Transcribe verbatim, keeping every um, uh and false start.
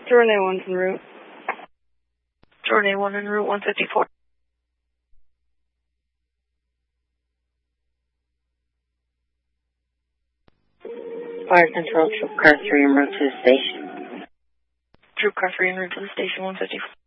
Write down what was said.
Jordan one's en route. Jordan one en route one fifty-four. Fire Control, Troop Car three en route to the station. Troop Car three en route to the station one fifty-four.